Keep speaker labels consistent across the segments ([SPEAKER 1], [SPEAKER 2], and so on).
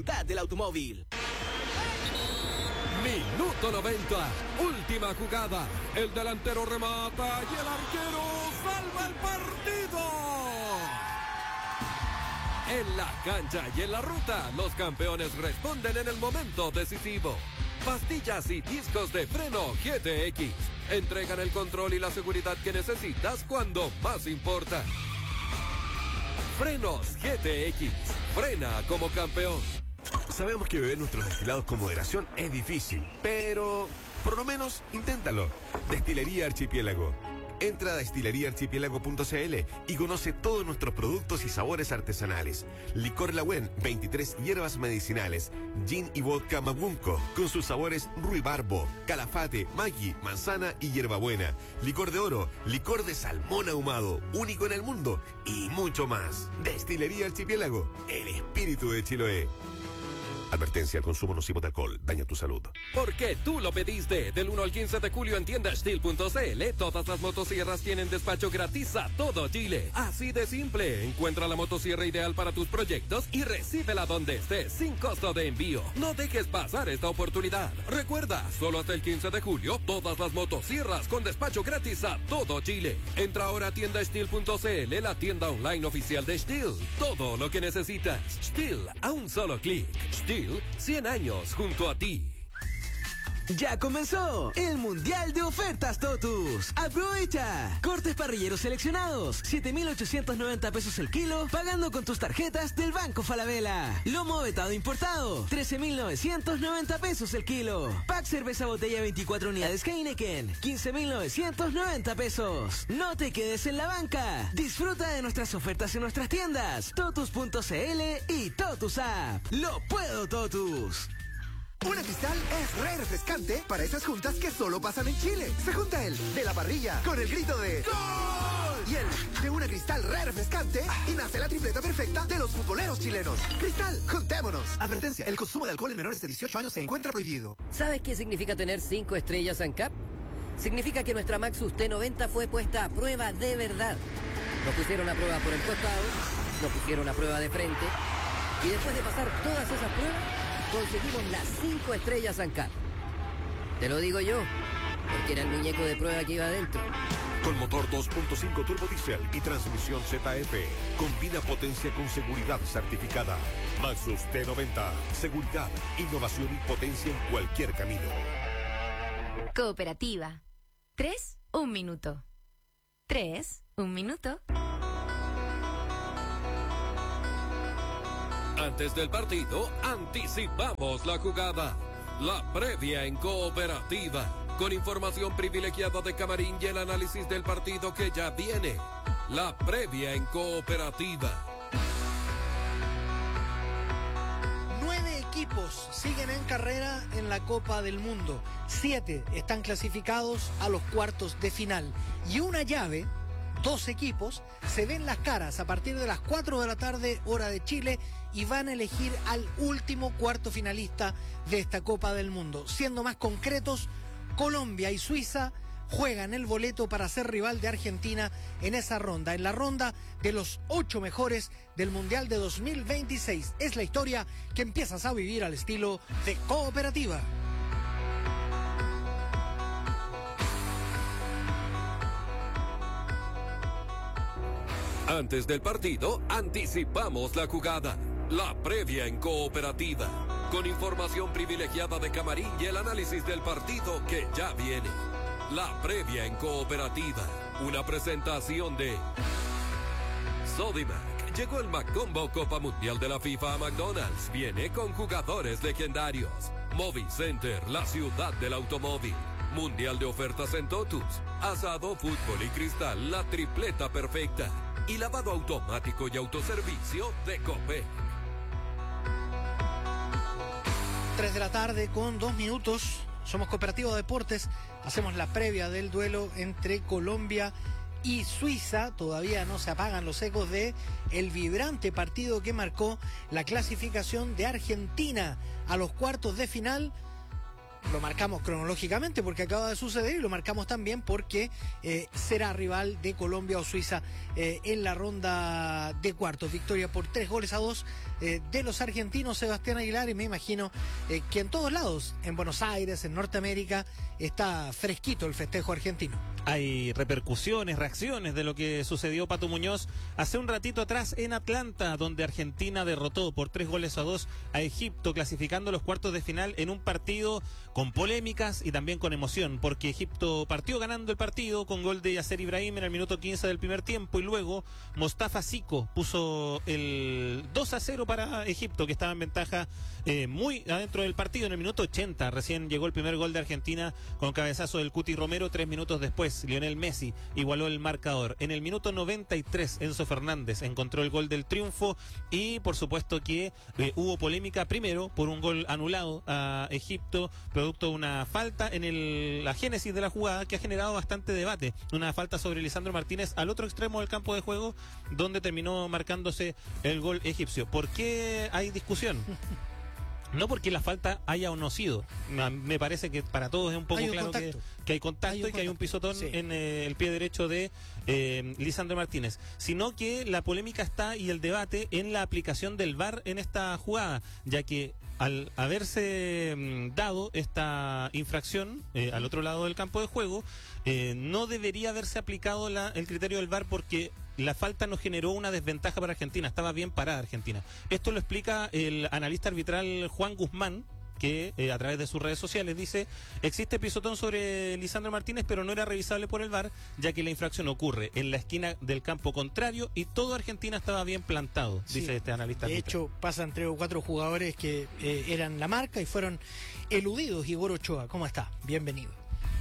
[SPEAKER 1] del automóvil.
[SPEAKER 2] Minuto 90, última jugada. El delantero remata y el arquero salva el partido. En la cancha y en la ruta, los campeones responden en el momento decisivo. Pastillas y discos de freno GTX entregan el control y la seguridad que necesitas cuando más importa. Frenos GTX, frena como campeón.
[SPEAKER 3] Sabemos que beber nuestros destilados con moderación es difícil, pero por lo menos inténtalo. Destilería Archipiélago. Entra a destileriaarchipiélago.cl y conoce todos nuestros productos y sabores artesanales. Licor Lagüen, 23 hierbas medicinales. Gin y vodka Magunco, con sus sabores ruibarbo, calafate, maggi, manzana y hierbabuena. Licor de oro, licor de salmón ahumado, único en el mundo, y mucho más. Destilería Archipiélago, el espíritu de Chiloé. Advertencia, el consumo nocivo de alcohol daña tu salud.
[SPEAKER 2] Porque tú lo pediste. Del 1 al 15 de julio en tienda Stihl.cl, todas las motosierras tienen despacho gratis a todo Chile. Así de simple. Encuentra la motosierra ideal para tus proyectos y recíbela donde estés, sin costo de envío. No dejes pasar esta oportunidad. Recuerda, solo hasta el 15 de julio, todas las motosierras con despacho gratis a todo Chile. Entra ahora a tienda Stihl.cl, la tienda online oficial de Stihl. Todo lo que necesitas. Stihl, a un solo clic. Stihl, 100 años junto a ti.
[SPEAKER 1] Ya comenzó el Mundial de Ofertas Totus. ¡Aprovecha! Cortes parrilleros seleccionados, 7.890 pesos el kilo, pagando con tus tarjetas del Banco Falabella. Lomo vetado importado, 13.990 pesos el kilo. Pack cerveza botella 24 unidades Heineken, 15.990 pesos. No te quedes en la banca. Disfruta de nuestras ofertas en nuestras tiendas, totus.cl y Totus App. ¡Lo puedo, Totus!
[SPEAKER 4] Una Cristal es re refrescante para esas juntas que solo pasan en Chile. Se junta el de la parrilla con el grito de ¡Gol! Y el de una Cristal re refrescante y nace la tripleta perfecta de los futboleros chilenos. Cristal, juntémonos. Advertencia, el consumo de alcohol en menores de 18 años se encuentra prohibido.
[SPEAKER 5] ¿Sabes qué significa tener 5 estrellas ANCAP? Significa que nuestra Maxus T90 fue puesta a prueba de verdad. Nos pusieron a prueba por el costado, nos pusieron a prueba de frente y después de pasar todas esas pruebas, conseguimos las 5 estrellas ANCAP. Te lo digo yo, porque era el muñeco de prueba que iba adentro.
[SPEAKER 3] Con motor 2.5 turbo diesel y transmisión ZF. Combina potencia con seguridad certificada. Maxus T90. Seguridad, innovación y potencia en cualquier camino.
[SPEAKER 6] Cooperativa. 3, 1 minuto. 3, 1 minuto.
[SPEAKER 2] Antes del partido, anticipamos la jugada. La previa en Cooperativa. Con información privilegiada de Camarín y el análisis del partido que ya viene. La previa en Cooperativa.
[SPEAKER 7] 9 equipos siguen en carrera en la Copa del Mundo. 7 están clasificados a los cuartos de final. Y una llave, 2 equipos, se ven las caras a partir de las 4 de la tarde, hora de Chile, y van a elegir al último cuarto finalista de esta Copa del Mundo. Siendo más concretos, Colombia y Suiza juegan el boleto para ser rival de Argentina en esa ronda, en la ronda de los 8 mejores del Mundial de 2026. Es la historia que empiezas a vivir al estilo de Cooperativa.
[SPEAKER 2] Antes del partido, anticipamos la jugada. La previa en Cooperativa. Con información privilegiada de Camarín y el análisis del partido que ya viene. La previa en Cooperativa. Una presentación de Sodimac. Llegó el Macombo Copa Mundial de la FIFA a McDonald's. Viene con jugadores legendarios. Movicenter, la ciudad del automóvil. Mundial de ofertas en Totus. Asado, fútbol y cristal, la tripleta perfecta. Y lavado automático y autoservicio de Copec.
[SPEAKER 7] 3 de la tarde con 2 minutos. Somos Cooperativa Deportes. Hacemos la previa del duelo entre Colombia y Suiza. Todavía no se apagan los ecos de el vibrante partido que marcó la clasificación de Argentina a los cuartos de final. lo marcamos cronológicamente porque acaba de suceder y lo marcamos también porque será rival de Colombia o Suiza en la ronda de cuartos. Victoria por 3-2 de los argentinos, Sebastián Aguilar, y me imagino que en todos lados, en Buenos Aires, en Norteamérica, está fresquito el festejo argentino.
[SPEAKER 8] Hay repercusiones, reacciones de lo que sucedió, Pato Muñoz, hace un ratito atrás en Atlanta, donde Argentina derrotó por 3-2 a Egipto, clasificando los cuartos de final en un partido con polémicas y también con emoción, porque Egipto partió ganando el partido con gol de Yasser Ibrahim en el minuto 15 del primer tiempo, y luego Mostafa Siko puso el 2-0 para Egipto, que estaba en ventaja muy adentro del partido. En el minuto 80 recién llegó el primer gol de Argentina con cabezazo del Cuti Romero. 3 minutos después, Lionel Messi igualó el marcador. En el minuto 93, Enzo Fernández encontró el gol del triunfo, y por supuesto que hubo polémica primero por un gol anulado a Egipto, producto de una falta en la génesis de la jugada, que ha generado bastante debate. Una falta sobre Lisandro Martínez al otro extremo del campo de juego, donde terminó marcándose el gol egipcio. ¿Por qué hay discusión? No porque la falta haya o no sido. Me parece que para todos es un poco claro que hay contacto y que hay un pisotón en el pie derecho de Lisandro Martínez. Sino que la polémica está, y el debate, en la aplicación del VAR en esta jugada, ya que al haberse dado esta infracción al otro lado del campo de juego, no debería haberse aplicado el criterio del VAR, porque la falta no generó una desventaja para Argentina, estaba bien parada Argentina. Esto lo explica el analista arbitral Juan Guzmán, que a través de sus redes sociales dice: existe pisotón sobre Lisandro Martínez, pero no era revisable por el VAR, ya que la infracción ocurre en la esquina del campo contrario y todo Argentina estaba bien plantado, dice este analista arbitral.
[SPEAKER 7] De hecho, pasan 3 o 4 jugadores que eran la marca y fueron eludidos. Igor Ochoa, ¿cómo está? Bienvenido.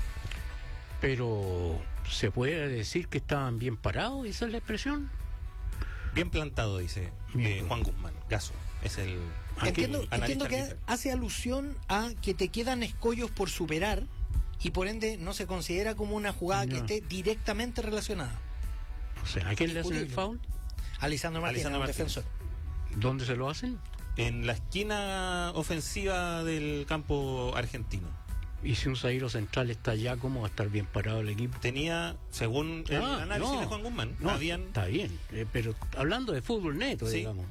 [SPEAKER 9] Pero ¿se puede decir que estaban bien parados? ¿Esa es la expresión?
[SPEAKER 8] Bien plantado, dice Juan Guzmán. Gaso es el...
[SPEAKER 7] Entiendo que hace alusión a que te quedan escollos por superar y por ende no se considera como una jugada que esté directamente relacionada.
[SPEAKER 9] O sea, ¿a quién le hacen el foul?
[SPEAKER 7] A Lisandro Martínez, al defensor.
[SPEAKER 9] ¿Dónde se lo hacen?
[SPEAKER 8] En la esquina ofensiva del campo argentino.
[SPEAKER 9] ¿Y si un zaguero central está allá, cómo va a estar bien parado el equipo?
[SPEAKER 8] Tenía, según el análisis de Juan Guzmán,
[SPEAKER 9] está bien, pero hablando de fútbol neto, digamos,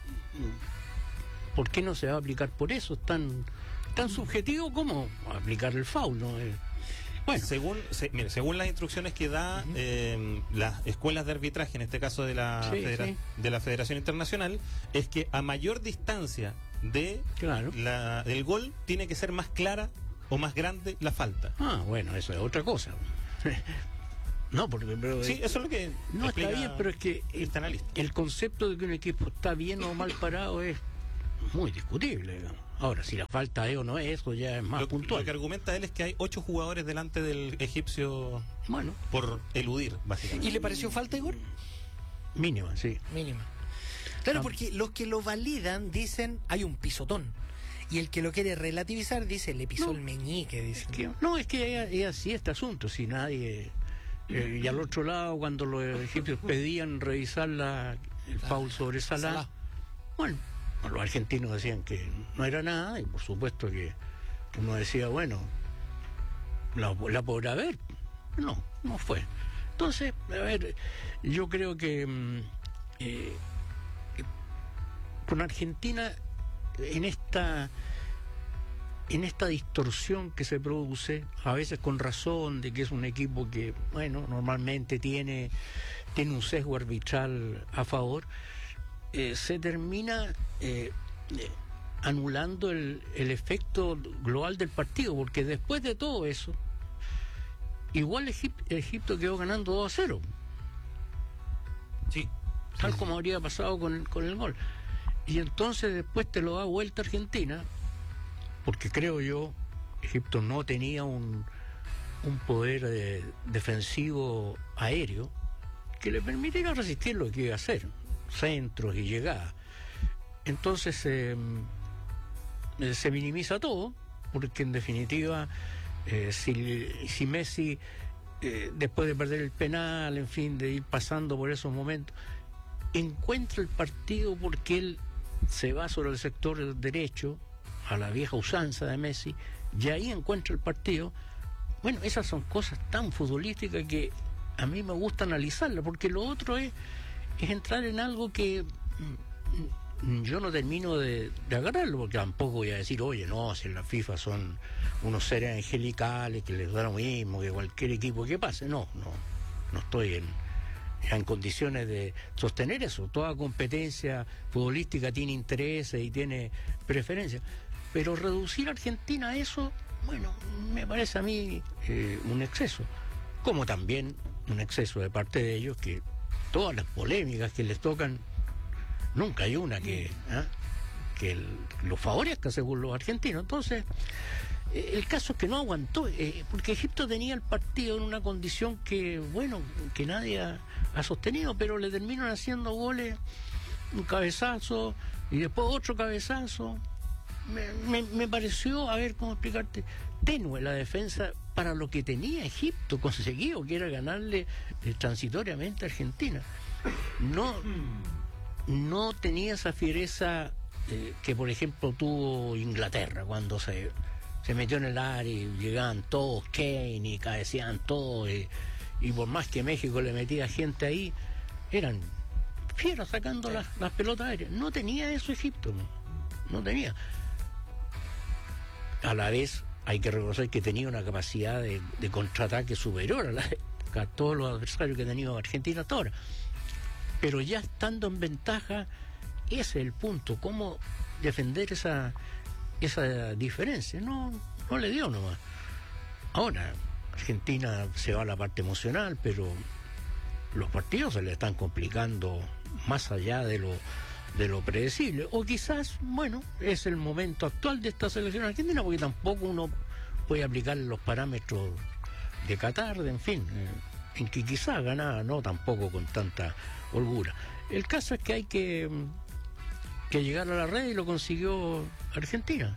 [SPEAKER 9] ¿por qué no se va a aplicar por eso? ¿Es tan subjetivo como aplicar el foul, ¿no?
[SPEAKER 8] Bueno, según las instrucciones que da las escuelas de arbitraje, en este caso de la Federación Internacional, es que a mayor distancia del gol tiene que ser más clara o más grande la falta.
[SPEAKER 9] Bueno, eso es otra cosa. No, pero
[SPEAKER 8] sí, eso es lo que
[SPEAKER 9] no está bien, pero es que el concepto de que un equipo está bien o mal parado es muy discutible, digamos. Ahora, si la falta es o no es, eso ya es más puntual.
[SPEAKER 8] Lo que argumenta él es que hay 8 jugadores delante del egipcio por eludir, básicamente.
[SPEAKER 7] ¿Y le pareció falta, Igor?
[SPEAKER 9] Mínima, sí.
[SPEAKER 7] Mínima. Claro, porque los que lo validan dicen hay un pisotón. Y el que lo quiere relativizar dice le pisó el meñique. Dice.
[SPEAKER 9] Es que es así este asunto. Si nadie... y al otro lado, cuando los egipcios pedían revisar el foul sobre Salah, bueno, los argentinos decían que no era nada, y por supuesto que uno decía, bueno, la podrá ver. No fue. Entonces, a ver, yo creo que con Argentina, en esta distorsión que se produce, a veces con razón, de que es un equipo que, bueno, normalmente tiene un sesgo arbitral a favor, se termina anulando el efecto global del partido, porque después de todo eso, igual Egipto quedó ganando 2-0.
[SPEAKER 8] Sí.
[SPEAKER 9] Tal como habría pasado con el gol. Y entonces después te lo da vuelta Argentina, porque creo yo, Egipto no tenía un poder defensivo aéreo que le permitiera resistir lo que iba a hacer, centros y llegadas. Entonces se minimiza todo, porque en definitiva, si Messi, después de perder el penal, en fin, de ir pasando por esos momentos, encuentra el partido porque él se va sobre el sector derecho, a la vieja usanza de Messi, y ahí encuentra el partido. Bueno, esas son cosas tan futbolísticas que a mí me gusta analizarlas, porque lo otro es entrar en algo que yo no termino de agarrarlo, porque tampoco voy a decir, oye, no, si en la FIFA son unos seres angelicales que les da lo mismo que cualquier equipo que pase. No estoy en condiciones de sostener eso. Toda competencia futbolística tiene intereses y tiene preferencias, pero reducir a Argentina a eso, bueno, me parece a mí un exceso, como también un exceso de parte de ellos, que todas las polémicas que les tocan, nunca hay una que lo favorezca según los argentinos. Entonces, el caso es que no aguantó, porque Egipto tenía el partido en una condición que, bueno, que nadie ha sostenido, pero le terminan haciendo goles, un cabezazo y después otro cabezazo. Me pareció, a ver cómo explicarte, tenue la defensa para lo que tenía Egipto conseguido, que era ganarle transitoriamente a Argentina. No tenía esa fiereza que, por ejemplo, tuvo Inglaterra cuando se metió en el área y llegaban todos, Kane, y cabeceaban todos, y por más que México le metía gente ahí, eran fieros sacando las pelotas aéreas. No tenía eso Egipto, no tenía. A la vez hay que reconocer que tenía una capacidad de contraataque superior a todos los adversarios que ha tenido Argentina hasta ahora. Pero ya estando en ventaja, ese es el punto, cómo defender esa diferencia. No le dio nomás. Ahora, Argentina se va a la parte emocional, pero los partidos se le están complicando más allá de lo predecible. O quizás, bueno, es el momento actual de esta selección argentina, porque tampoco uno puede aplicar los parámetros de Qatar, en fin, en que quizás ganaba, no tampoco con tanta holgura. El caso es que hay que llegar a la red, y lo consiguió Argentina.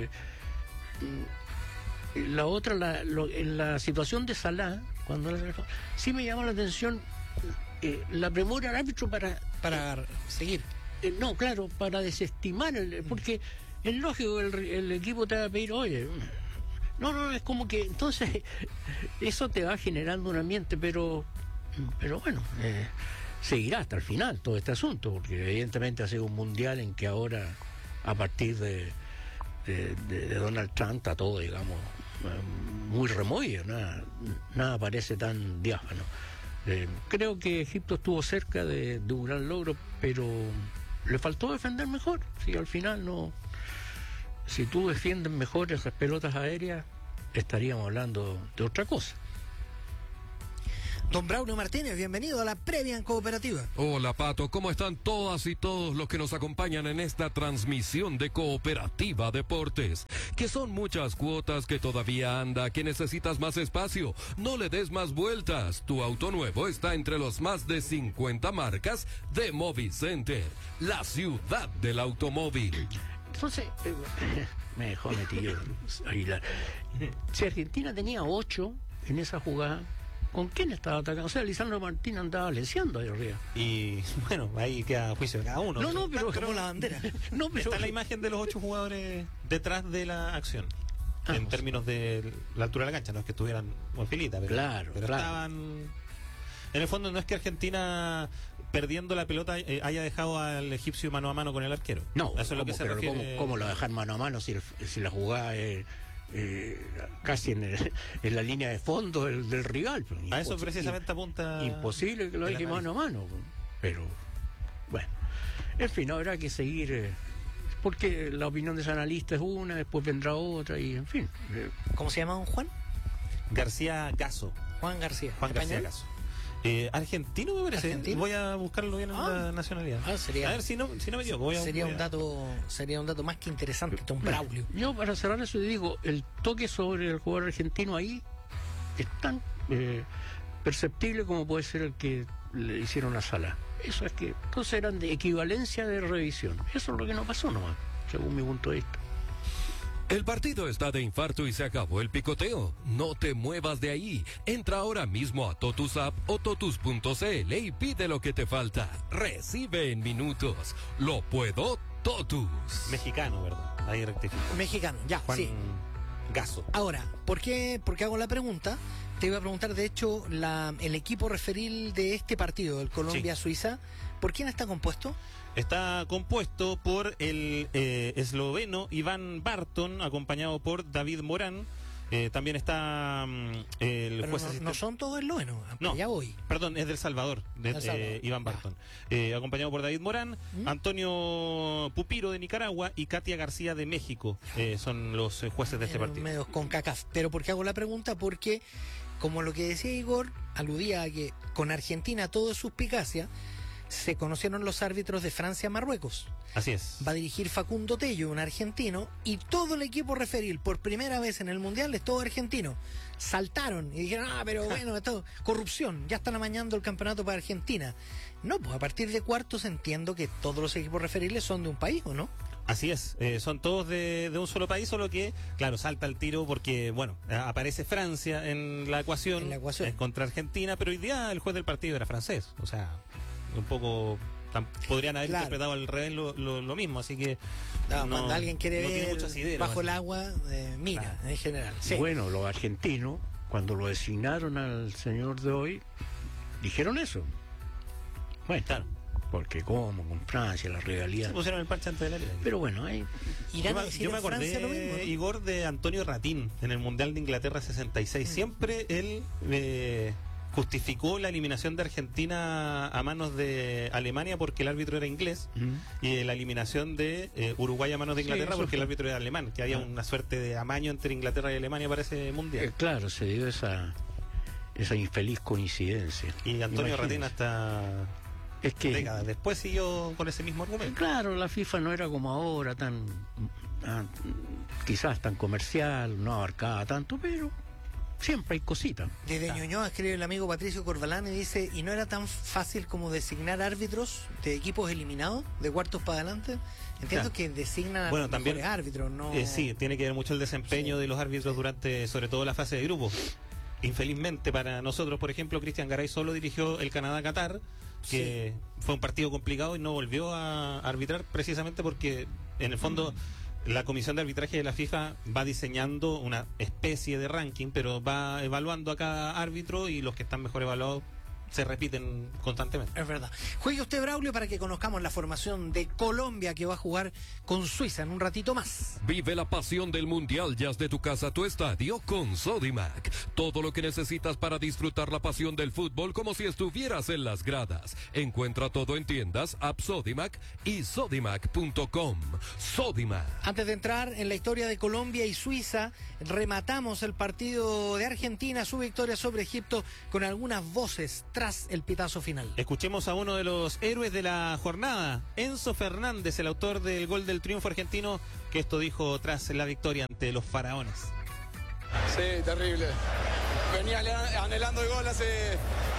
[SPEAKER 9] La otra, en la situación de Salah, cuando sí me llamó la atención la premura al árbitro para seguir. No, claro, para desestimar, porque es lógico que el equipo te va a pedir, oye, no, es como que entonces eso te va generando un ambiente, pero bueno, seguirá hasta el final todo este asunto, porque evidentemente ha sido un mundial en que ahora, a partir de Donald Trump, está todo, digamos, muy removido, nada parece tan diáfano. Creo que Egipto estuvo cerca de un gran logro, pero le faltó defender mejor. Si al final si tú defiendes mejor esas pelotas aéreas, estaríamos hablando de otra cosa.
[SPEAKER 7] Don Braulio Martínez, bienvenido a la previa en Cooperativa.
[SPEAKER 2] Hola, Pato, ¿cómo están todas y todos los que nos acompañan en esta transmisión de Cooperativa Deportes? Que son muchas cuotas, que todavía anda, que necesitas más espacio. No le des más vueltas. Tu auto nuevo está entre los más de 50 marcas de Movicenter, la ciudad del automóvil.
[SPEAKER 9] Entonces, me dejó metido Aguilar. Si Argentina tenía 8 en esa jugada, ¿con quién estaba atacando? O sea, Lisandro Martínez andaba leseando ahí arriba.
[SPEAKER 8] Y bueno, ahí queda juicio de cada uno.
[SPEAKER 9] No, pero
[SPEAKER 7] como la bandera.
[SPEAKER 9] No, pero
[SPEAKER 8] está la imagen de los 8 jugadores detrás de la acción. En términos de la altura de la cancha, no es que estuvieran en filita, pero
[SPEAKER 9] claro.
[SPEAKER 8] Estaban. En el fondo no es que Argentina, perdiendo la pelota, haya dejado al egipcio mano a mano con el arquero.
[SPEAKER 9] No,
[SPEAKER 8] eso es lo que se refiere.
[SPEAKER 9] ¿Cómo lo dejar mano a mano si la jugada es casi en la línea de fondo del rival?
[SPEAKER 8] A eso precisamente apunta.
[SPEAKER 9] Imposible que lo deje mano a mano. Pero, bueno, en fin, habrá que seguir, porque la opinión de ese analista es una, después vendrá otra, y en fin.
[SPEAKER 7] ¿Cómo se llama don Juan?
[SPEAKER 8] García Gasso.
[SPEAKER 7] Juan García Gasso.
[SPEAKER 8] Argentino, me parece.
[SPEAKER 7] ¿Argentino?
[SPEAKER 8] Voy a buscarlo bien en la nacionalidad.
[SPEAKER 7] Sería,
[SPEAKER 8] a ver si no me equivoco.
[SPEAKER 7] Sería un dato más que interesante, don Braulio.
[SPEAKER 9] Yo, para cerrar eso, digo, el toque sobre el jugador argentino ahí es tan perceptible como puede ser el que le hicieron a Salah. Eso es que entonces eran de equivalencia de revisión. Eso es lo que no pasó nomás, según mi punto de vista.
[SPEAKER 2] El partido está de infarto y se acabó el picoteo. No te muevas de ahí. Entra ahora mismo a Totus App o totus.cl y pide lo que te falta. Recibe en minutos. Lo puedo Totus.
[SPEAKER 8] Mexicano, ¿verdad? Ahí rectifico.
[SPEAKER 7] Mexicano, ya,
[SPEAKER 8] Juan,
[SPEAKER 7] sí.
[SPEAKER 8] Gaso.
[SPEAKER 7] Ahora, ¿por qué hago la pregunta? Te iba a preguntar, de hecho, el equipo referil de este partido, el Colombia-Suiza, ¿por quién está compuesto?
[SPEAKER 8] Está compuesto por el esloveno Iván Barton, acompañado por David Morán. También está el juez asistente.
[SPEAKER 7] No son todos eslovenos,
[SPEAKER 8] No,
[SPEAKER 7] ya voy.
[SPEAKER 8] Perdón, es del Salvador, Iván Barton. Acompañado por David Morán, Antonio Pupiro de Nicaragua y Katia García de México. Son los jueces de este partido.
[SPEAKER 7] Medios con CACAF. Pero ¿por qué hago la pregunta? Porque, como lo que decía Igor, aludía a que con Argentina todo es suspicacia. Se conocieron los árbitros de Francia-Marruecos.
[SPEAKER 8] Así es.
[SPEAKER 7] Va a dirigir Facundo Tello, un argentino, y todo el equipo referil, por primera vez en el Mundial, es todo argentino. Saltaron y dijeron, pero bueno, esto corrupción, ya están amañando el campeonato para Argentina. No, pues a partir de cuartos entiendo que todos los equipos referiles son de un país, ¿o no?
[SPEAKER 8] Así es, son todos de un solo país, solo que, claro, salta el tiro porque, bueno, aparece Francia en la ecuación, contra Argentina, pero hoy día el juez del partido era francés, o sea, un poco podrían haber interpretado al revés lo mismo, así que
[SPEAKER 7] cuando alguien quiere ver bajo el agua, mira, en general. Sí.
[SPEAKER 9] Bueno, los argentinos, cuando lo designaron al señor de hoy, dijeron eso. Bueno, claro. Porque como con Francia, la rivalidad.
[SPEAKER 8] Se pusieron el parche antes de la liga.
[SPEAKER 9] Pero bueno, ahí...
[SPEAKER 8] Yo me acordé, lo mismo, ¿no? Igor, de Antonio Ratín en el Mundial de Inglaterra 66. Siempre él justificó la eliminación de Argentina a manos de Alemania porque el árbitro era inglés y la eliminación de Uruguay a manos de Inglaterra porque el árbitro era alemán, que había una suerte de amaño entre Inglaterra y Alemania para ese Mundial.
[SPEAKER 9] Claro, se dio esa infeliz coincidencia.
[SPEAKER 8] Y Antonio Ratín hasta...
[SPEAKER 9] Es que
[SPEAKER 8] décadas después siguió con ese mismo argumento.
[SPEAKER 9] Claro, la FIFA no era como ahora, quizás tan comercial, no abarcaba tanto, pero siempre hay cositas.
[SPEAKER 7] Desde Ñuñoa escribe el amigo Patricio Corbalán y dice, ¿y no era tan fácil como designar árbitros de equipos eliminados, de cuartos para adelante? Entiendo que designan a los mejores árbitros, ¿no?
[SPEAKER 8] Sí, tiene que ver mucho el desempeño de los árbitros durante, sobre todo, la fase de grupos. Infelizmente para nosotros, por ejemplo, Cristian Garay solo dirigió el Canadá-Qatar, que fue un partido complicado y no volvió a arbitrar precisamente porque en el fondo la comisión de arbitraje de la FIFA va diseñando una especie de ranking, pero va evaluando a cada árbitro y los que están mejor evaluados se repiten constantemente.
[SPEAKER 7] Es verdad. Juegue usted, Braulio, para que conozcamos la formación de Colombia que va a jugar con Suiza en un ratito más.
[SPEAKER 2] Vive la pasión del Mundial ya de tu casa a tu estadio con Sodimac. Todo lo que necesitas para disfrutar la pasión del fútbol como si estuvieras en las gradas. Encuentra todo en tiendas, app Sodimac y sodimac.com. Sodimac.
[SPEAKER 7] Antes de entrar en la historia de Colombia y Suiza, rematamos el partido de Argentina, su victoria sobre Egipto, con algunas voces tras el pitazo final.
[SPEAKER 8] Escuchemos a uno de los héroes de la jornada, Enzo Fernández, el autor del gol del triunfo argentino, que esto dijo tras la victoria ante los faraones.
[SPEAKER 10] Sí, terrible. Venía anhelando el gol hace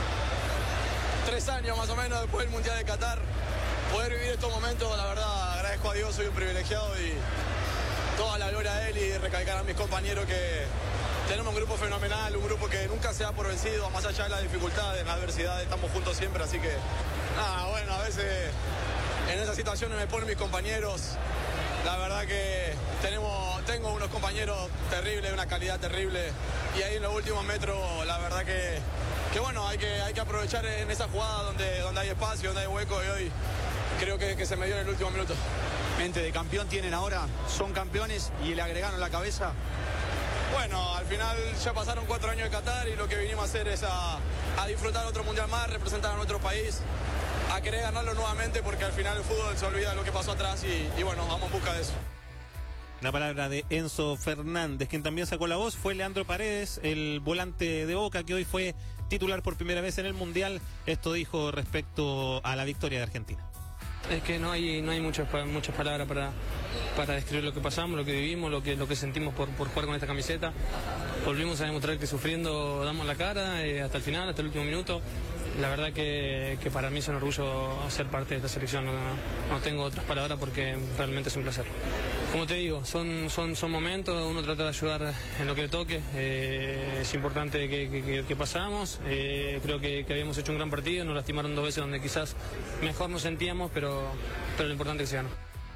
[SPEAKER 10] 3 años más o menos después del Mundial de Qatar. Poder vivir estos momentos, la verdad, agradezco a Dios, soy un privilegiado y toda la gloria a él y recalcar a mis compañeros que tenemos un grupo fenomenal, un grupo que nunca se da por vencido, más allá de las dificultades, las adversidades, estamos juntos siempre, así que, bueno, a veces en esas situaciones me ponen mis compañeros, la verdad que tengo unos compañeros terribles, una calidad terrible, y ahí en los últimos metros, la verdad que bueno, hay que aprovechar en esa jugada donde hay espacio, donde hay hueco, y hoy creo que se me dio en el último minuto.
[SPEAKER 11] Mente de campeón tienen ahora, son campeones y le agregaron la cabeza.
[SPEAKER 10] Bueno, al final ya pasaron 4 años de Qatar y lo que vinimos a hacer es a disfrutar otro mundial más, representar a nuestro país, a querer ganarlo nuevamente porque al final el fútbol se olvida de lo que pasó atrás y bueno, vamos en busca de eso.
[SPEAKER 8] La palabra de Enzo Fernández. Quien también sacó la voz fue Leandro Paredes, el volante de Boca, que hoy fue titular por primera vez en el Mundial. Esto dijo respecto a la victoria de Argentina.
[SPEAKER 12] Es que no hay muchas palabras para describir lo que pasamos, lo que vivimos, lo que sentimos por jugar con esta camiseta. Volvimos a demostrar que sufriendo damos la cara hasta el final, hasta el último minuto. La verdad que para mí es un orgullo ser parte de esta selección. No tengo otras palabras porque realmente es un placer. Como te digo, son momentos, uno trata de ayudar en lo que le toque. Es importante que pasamos. Creo que habíamos hecho un gran partido, nos lastimaron 2 veces donde quizás mejor nos sentíamos, pero lo importante es que se ganó.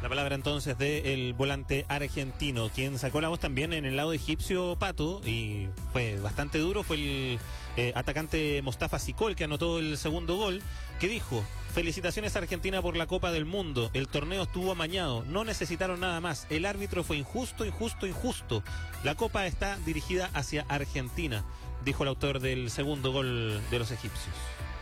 [SPEAKER 8] La palabra entonces del volante argentino, quien sacó la voz también en el lado egipcio, Pato, y fue bastante duro, fue el atacante Mostafa Sikol, que anotó el segundo gol, que dijo: felicitaciones a Argentina por la Copa del Mundo, el torneo estuvo amañado, no necesitaron nada más, el árbitro fue injusto, la Copa está dirigida hacia Argentina, dijo el autor del segundo gol de los egipcios.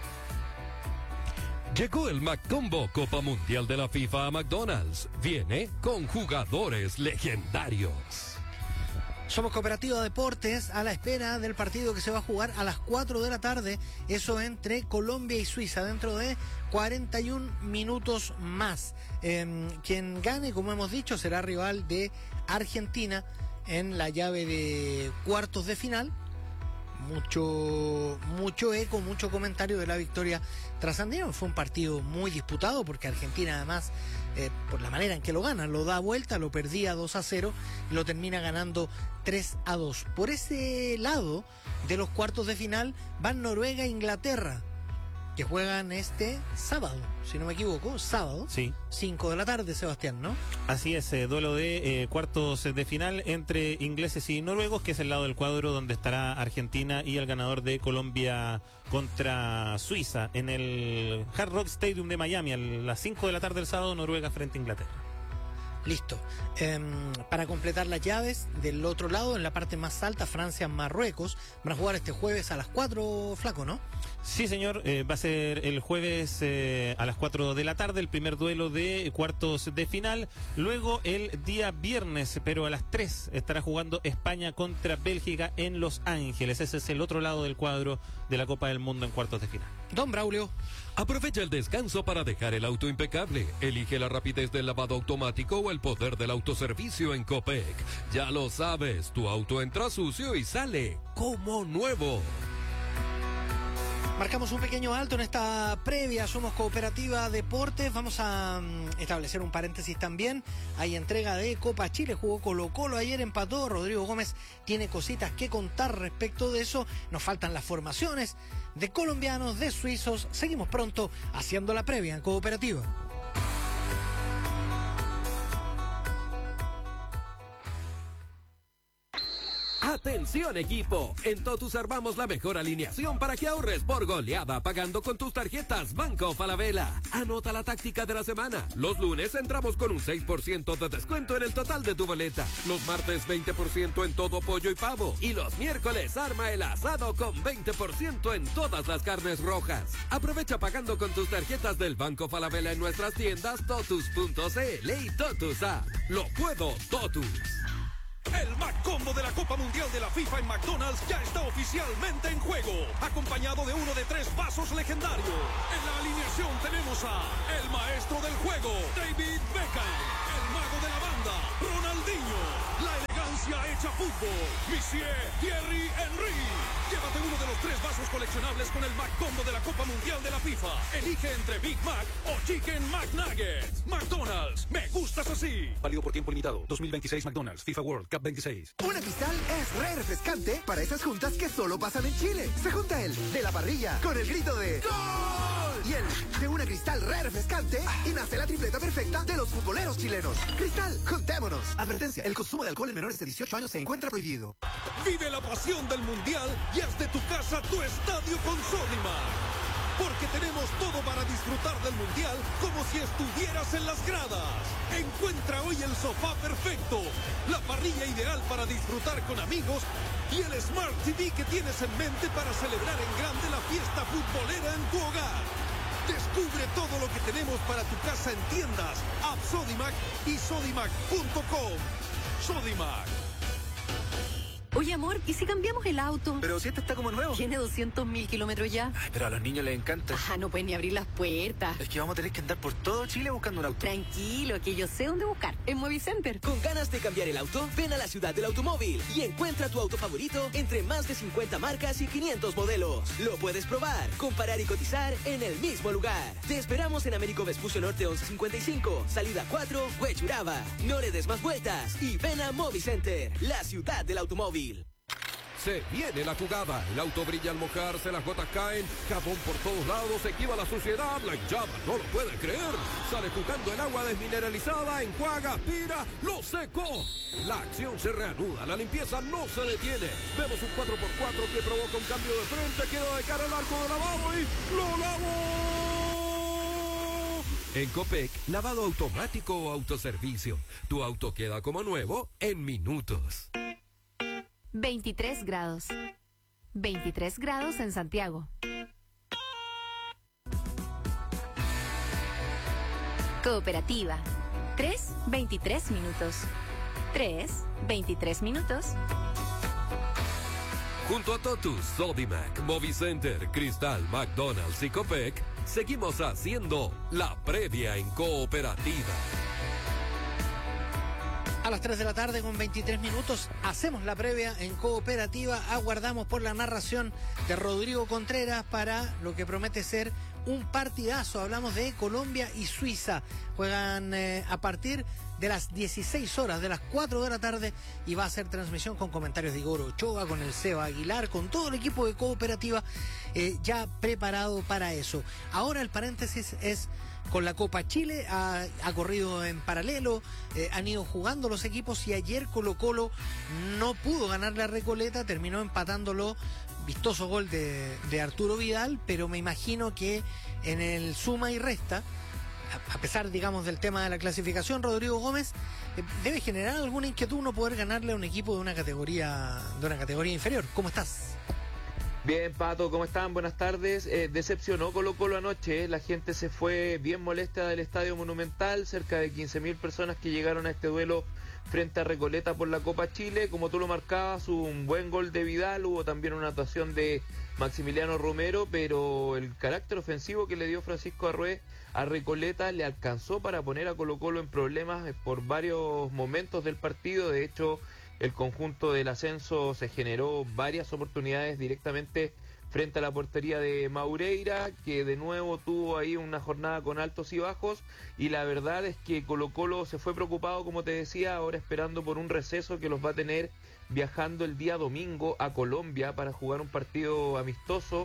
[SPEAKER 2] Llegó el McCombo Copa Mundial de la FIFA a McDonald's. Viene con jugadores legendarios.
[SPEAKER 7] Somos Cooperativa Deportes a la espera del partido que se va a jugar a las 4 de la tarde. Eso entre Colombia y Suiza dentro de 41 minutos más. Quien gane, como hemos dicho, será rival de Argentina en la llave de cuartos de final. Mucho eco, mucho comentario de la victoria trasandina. Fue un partido muy disputado porque Argentina, además, por la manera en que lo gana, lo da vuelta, lo perdía 2-0 y lo termina ganando 3-2. Por ese lado de los cuartos de final van Noruega e Inglaterra, que juegan este sábado, si no me equivoco, sábado,
[SPEAKER 8] sí.
[SPEAKER 7] 5 de la tarde, Sebastián, ¿no?
[SPEAKER 8] Así es, duelo de cuartos de final entre ingleses y noruegos, que es el lado del cuadro donde estará Argentina y el ganador de Colombia contra Suiza en el Hard Rock Stadium de Miami a las 5 de la tarde del sábado, Noruega frente a Inglaterra.
[SPEAKER 7] Listo. Para completar las llaves, del otro lado, en la parte más alta, Francia-Marruecos, van a jugar este jueves a las 4, Flaco, ¿no?
[SPEAKER 8] Sí, señor, va a ser el jueves a las 4 de la tarde, el primer duelo de cuartos de final. Luego el día viernes, pero a las 3, estará jugando España contra Bélgica en Los Ángeles. Ese es el otro lado del cuadro de la Copa del Mundo en cuartos de final.
[SPEAKER 7] Don Braulio.
[SPEAKER 2] Aprovecha el descanso para dejar el auto impecable. Elige la rapidez del lavado automático o el poder del autoservicio en Copec. Ya lo sabes, tu auto entra sucio y sale como nuevo.
[SPEAKER 7] Marcamos un pequeño alto en esta previa. Somos Cooperativa Deportes. Vamos a establecer un paréntesis también. Hay entrega de Copa Chile. Jugó Colo-Colo ayer, empató. Rodrigo Gómez tiene cositas que contar respecto de eso. Nos faltan las formaciones de colombianos, de suizos. Seguimos pronto haciendo la previa en Cooperativa.
[SPEAKER 2] Atención equipo, en Totus armamos la mejor alineación para que ahorres por goleada pagando con tus tarjetas Banco Falabella. Anota la táctica de la semana. Los lunes entramos con un 6% de descuento en el total de tu boleta. Los martes 20% en todo pollo y pavo. Y los miércoles arma el asado con 20% en todas las carnes rojas. Aprovecha pagando con tus tarjetas del Banco Falabella en nuestras tiendas Totus.cl y Totus App. Lo puedo Totus.
[SPEAKER 13] El McCombo de la Copa Mundial de la FIFA en McDonald's ya está oficialmente en juego, acompañado de uno de 3 vasos legendarios. En la alineación tenemos a el maestro del juego, David Beckham, el mago de la banda, Ronaldinho, la elegancia hecha fútbol, Monsieur Thierry Henry. Llévate uno de los 3 vasos coleccionables con el McCombo de la Copa Mundial de la FIFA. Elige entre Big Mac o Chicken McNuggets. McDonald's, me gustas así.
[SPEAKER 11] Válido por tiempo limitado. 2026 McDonald's, FIFA World Cup 26.
[SPEAKER 4] Una Cristal es re refrescante para esas juntas que solo pasan en Chile. Se junta el de la parrilla con el grito de ¡Gol! Y el de una Cristal re refrescante y nace la tripleta perfecta de los futboleros chilenos. Cristal, juntémonos. Advertencia, el consumo de alcohol en menores de 18 años se encuentra prohibido.
[SPEAKER 13] Vive la pasión del Mundial y haz de tu casa tu estadio con Sodimac. Porque tenemos todo para disfrutar del Mundial como si estuvieras en las gradas. Encuentra hoy el sofá perfecto, la parrilla ideal para disfrutar con amigos y el Smart TV que tienes en mente para celebrar en grande la fiesta futbolera en tu hogar. Descubre todo lo que tenemos para tu casa en tiendas, App Sodimac y Sodimac.com. Sodimac.
[SPEAKER 14] Oye, amor, ¿y si cambiamos el auto?
[SPEAKER 15] Pero si este está como nuevo.
[SPEAKER 14] Tiene 200.000 kilómetros ya.
[SPEAKER 15] Ay, pero a los niños les encanta.
[SPEAKER 14] Ah, no pueden ni abrir las puertas.
[SPEAKER 15] Es que vamos a tener que andar por todo Chile buscando un auto.
[SPEAKER 14] Tranquilo, que yo sé dónde buscar. En Movicenter.
[SPEAKER 1] ¿Con ganas de cambiar el auto? Ven a la ciudad del automóvil y encuentra tu auto favorito entre más de 50 marcas y 500 modelos. Lo puedes probar, comparar y cotizar en el mismo lugar. Te esperamos en Américo Vespucio Norte 1155, salida 4, Huechuraba. No le des más vueltas y ven a Movicenter, la ciudad del automóvil.
[SPEAKER 2] Se viene la jugada, el auto brilla al mojarse, las gotas caen, jabón por todos lados, esquiva la suciedad, la hinchada no lo puede creer. Sale jugando el agua desmineralizada, enjuaga, aspira, lo secó. La acción se reanuda, la limpieza no se detiene. Vemos un 4x4 que provoca un cambio de frente, queda de cara al arco de lavado y ¡lo lavó! En Copec, lavado automático o autoservicio. Tu auto queda como nuevo en minutos.
[SPEAKER 6] 23 grados. 23 grados en Santiago. Cooperativa. 3:23 minutos. 3:23 minutos.
[SPEAKER 2] Junto a Totus, Sodimac, Movicenter, Cristal, McDonald's y Copec, seguimos haciendo la previa en Cooperativa.
[SPEAKER 7] A las 3 de la tarde con 23 minutos hacemos la previa en Cooperativa. Aguardamos por la narración de Rodrigo Contreras para lo que promete ser un partidazo. Hablamos de Colombia y Suiza. Juegan a partir de las 16 horas, de las 4 de la tarde, y va a ser transmisión con comentarios de Igor Ochoa, con el Seba Aguilar, con todo el equipo de Cooperativa ya preparado para eso. Ahora el paréntesis es con la Copa Chile, ha corrido en paralelo, han ido jugando los equipos y ayer Colo-Colo no pudo ganarle a Recoleta, terminó empatándolo, vistoso gol de Arturo Vidal, pero me imagino que en el suma y resta, a pesar, digamos, del tema de la clasificación, Rodrigo Gómez, debe generar alguna inquietud no poder ganarle a un equipo de una categoría inferior. ¿Cómo estás?
[SPEAKER 16] Bien, Pato, ¿cómo están? Buenas tardes. Decepcionó Colo-Colo anoche. La gente se fue bien molesta del Estadio Monumental. Cerca de 15.000 personas que llegaron a este duelo frente a Recoleta por la Copa Chile. Como tú lo marcabas, hubo un buen gol de Vidal, hubo también una actuación de Maximiliano Romero, pero el carácter ofensivo que le dio Francisco Arrué a Recoleta le alcanzó para poner a Colo-Colo en problemas por varios momentos del partido. De hecho, el conjunto del ascenso se generó varias oportunidades directamente frente a la portería de Maureira, que de nuevo tuvo ahí una jornada con altos y bajos, y la verdad es que Colo-Colo se fue preocupado, como te decía, ahora esperando por un receso que los va a tener viajando el día domingo a Colombia para jugar un partido amistoso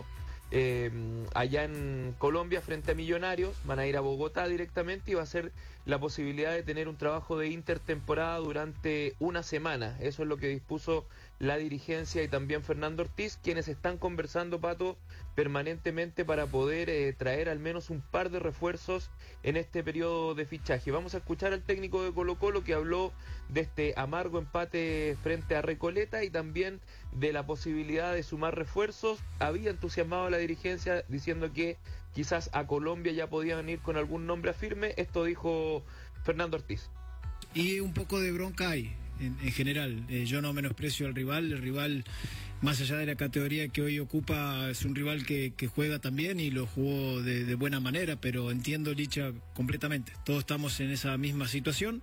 [SPEAKER 16] allá en Colombia frente a Millonarios. Van a ir a Bogotá directamente y va a ser la posibilidad de tener un trabajo de intertemporada durante una semana. Eso es lo que dispuso la dirigencia y también Fernando Ortiz, quienes están conversando, Pato, permanentemente para poder traer al menos un par de refuerzos en este periodo de fichaje. Vamos a escuchar al técnico de Colo-Colo que habló de este amargo empate frente a Recoleta y también de la posibilidad de sumar refuerzos. Había entusiasmado a la dirigencia diciendo que quizás a Colombia ya podían ir con algún nombre a firme. Esto dijo Fernando Ortiz.
[SPEAKER 17] Y un poco de bronca hay en general. Yo no menosprecio al rival. El rival, más allá de la categoría que hoy ocupa, es un rival que juega también y lo jugó de buena manera, pero entiendo, Licha, completamente. Todos estamos en esa misma situación,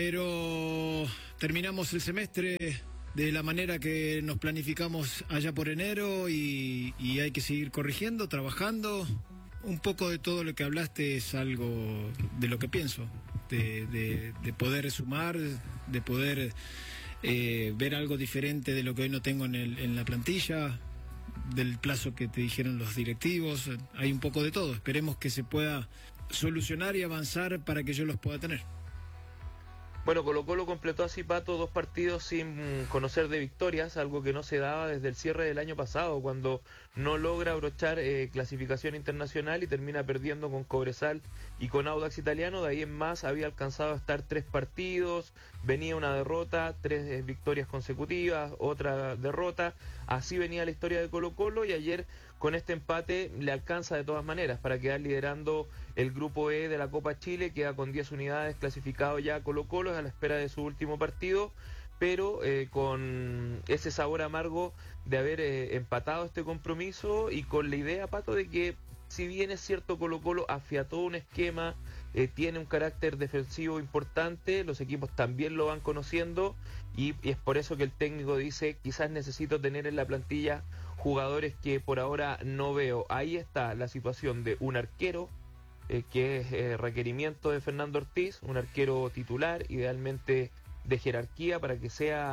[SPEAKER 17] pero terminamos el semestre de la manera que nos planificamos allá por enero y hay que seguir corrigiendo, trabajando. Un poco de todo lo que hablaste es algo de lo que pienso, de poder sumar, de poder ver algo diferente de lo que hoy no tengo en la plantilla, del plazo que te dijeron los directivos. Hay un poco de todo. Esperemos que se pueda solucionar y avanzar para que yo los pueda tener.
[SPEAKER 16] Bueno, Colo-Colo completó así, Pato, 2 partidos sin conocer de victorias, algo que no se daba desde el cierre del año pasado, cuando no logra abrochar clasificación internacional y termina perdiendo con Cobresal y con Audax Italiano. De ahí en más había alcanzado a estar 3 partidos, venía una derrota, 3 victorias consecutivas, otra derrota. Así venía la historia de Colo-Colo y ayer con este empate le alcanza de todas maneras para quedar liderando el grupo E de la Copa Chile. Queda con 10 unidades clasificado ya a Colo-Colo a la espera de su último partido, pero con ese sabor amargo de haber empatado este compromiso y con la idea, Pato, de que si bien es cierto Colo-Colo afiató un esquema, tiene un carácter defensivo importante, los equipos también lo van conociendo y es por eso que el técnico dice quizás necesito tener en la plantilla jugadores que por ahora no veo. Ahí está la situación de un arquero, que es requerimiento de Fernando Ortiz, un arquero titular, idealmente de jerarquía para que sea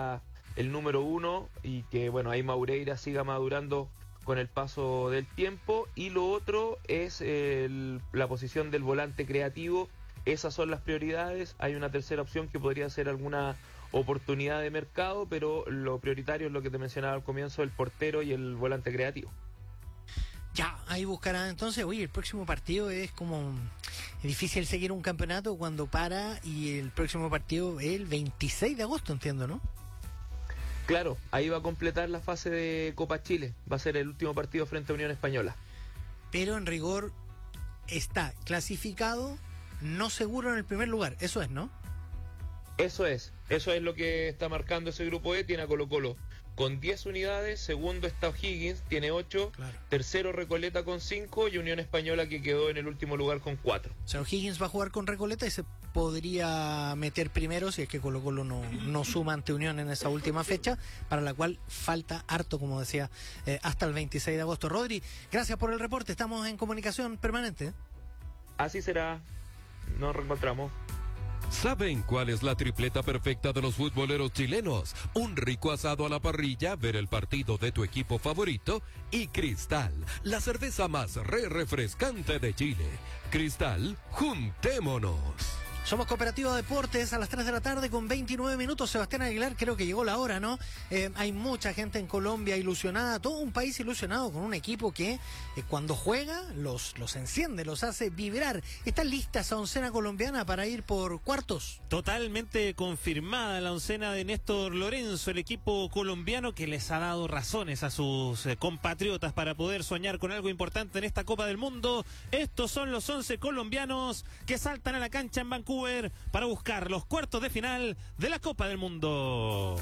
[SPEAKER 16] el número 1 y que, bueno, ahí Maureira siga madurando con el paso del tiempo. Y lo otro es la posición del volante creativo. Esas son las prioridades. Hay una tercera opción que podría ser alguna oportunidad de mercado, pero lo prioritario es lo que te mencionaba al comienzo, el portero y el volante creativo.
[SPEAKER 7] Ya, ahí buscarán entonces. Oye, el próximo partido es como difícil seguir un campeonato cuando para, y el próximo partido es el 26 de agosto, entiendo, ¿no?
[SPEAKER 16] Claro, ahí va a completar la fase de Copa Chile. Va a ser el último partido frente a Unión Española.
[SPEAKER 7] Pero en rigor está clasificado, no seguro en el primer lugar. Eso es, ¿no?
[SPEAKER 16] Eso es lo que está marcando ese grupo E. Tiene a Colo-Colo con 10 unidades, segundo está O'Higgins, tiene 8, claro. Tercero Recoleta con 5 y Unión Española que quedó en el último lugar con 4.
[SPEAKER 7] O sea, O'Higgins va a jugar con Recoleta y se podría meter primero si es que Colo-Colo no suma ante Unión en esa última fecha, para la cual falta harto, como decía, hasta el 26 de agosto. Rodri, gracias por el reporte, estamos en comunicación permanente.
[SPEAKER 16] Así será, nos reencontramos.
[SPEAKER 2] ¿Saben cuál es la tripleta perfecta de los futboleros chilenos? Un rico asado a la parrilla, ver el partido de tu equipo favorito y Cristal, la cerveza más refrescante de Chile. Cristal, juntémonos.
[SPEAKER 7] Somos Cooperativa Deportes a las 3 de la tarde con 29 minutos. Sebastián Aguilar, creo que llegó la hora, ¿no? Hay mucha gente en Colombia ilusionada, todo un país ilusionado con un equipo que cuando juega los enciende, los hace vibrar. ¿Está lista esa oncena colombiana para ir por cuartos?
[SPEAKER 8] Totalmente confirmada la oncena de Néstor Lorenzo, el equipo colombiano que les ha dado razones a sus compatriotas para poder soñar con algo importante en esta Copa del Mundo. Estos son los 11 colombianos que saltan a la cancha en Vancouver para buscar los cuartos de final de la Copa del Mundo.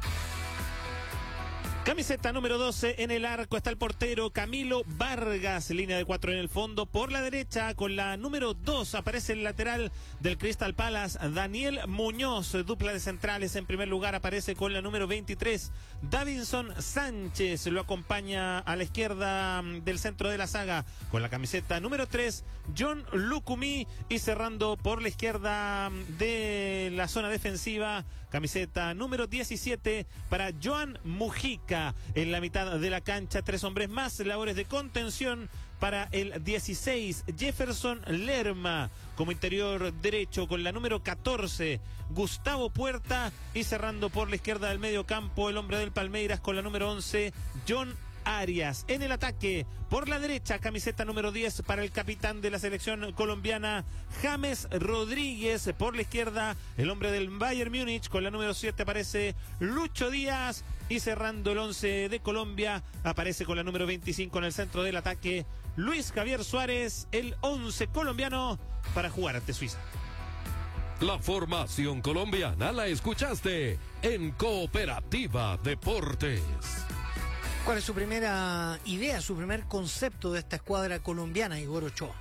[SPEAKER 8] Camiseta número 12 en el arco está el portero Camilo Vargas, línea de 4 en el fondo. Por la derecha con la número 2 aparece el lateral del Crystal Palace Daniel Muñoz, dupla de centrales. En primer lugar aparece con la número 23 Davinson Sánchez, lo acompaña a la izquierda del centro de la saga con la camiseta número 3 John Lucumí, y cerrando por la izquierda de la zona defensiva camiseta número 17 para Joan Mujica. En la mitad de la cancha, 3 hombres más, labores de contención para el 16 Jefferson Lerma, como interior derecho con la número 14 Gustavo Puerta, y cerrando por la izquierda del medio campo el hombre del Palmeiras con la número 11 John Arias. En el ataque, por la derecha, camiseta número 10 para el capitán de la selección colombiana, James Rodríguez. Por la izquierda, el hombre del Bayern Múnich con la número 7 aparece Lucho Díaz. Y cerrando el 11 de Colombia, aparece con la número 25 en el centro del ataque, Luis Javier Suárez, el 11 colombiano para jugar ante Suiza.
[SPEAKER 2] La formación colombiana la escuchaste en Cooperativa Deportes.
[SPEAKER 7] ¿Cuál es su primera idea, su primer concepto de esta escuadra colombiana, Igor Ochoa?